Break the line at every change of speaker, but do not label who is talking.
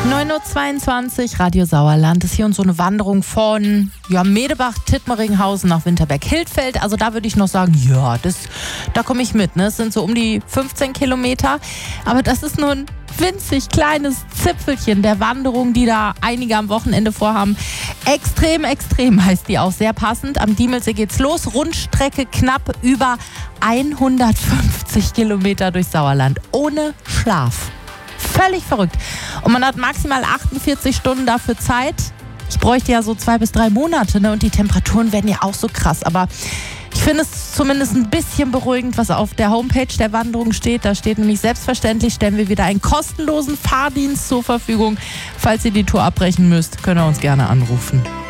9:22 Uhr, Radio Sauerland. Das ist hier und so eine Wanderung von Medebach, Tittmeringhausen nach Winterberg-Hildfeld. Also da würde ich noch sagen, ja, da komme ich mit. Ne? Es sind so um die 15 Kilometer. Aber das ist nur ein winzig kleines Zipfelchen der Wanderung, die da einige am Wochenende vorhaben. Extrem, extrem heißt die auch, sehr passend. Am Diemelsee geht's los. Rundstrecke knapp über 150 Kilometer durch Sauerland. Ohne Schlaf. Völlig verrückt. Und man hat maximal 48 Stunden dafür Zeit. Ich bräuchte ja so 2 bis 3 Monate, ne? Und die Temperaturen werden ja auch so krass. Aber ich finde es zumindest ein bisschen beruhigend, was auf der Homepage der Wanderung steht. Da steht nämlich, selbstverständlich stellen wir wieder einen kostenlosen Fahrdienst zur Verfügung. Falls ihr die Tour abbrechen müsst, könnt ihr uns gerne anrufen.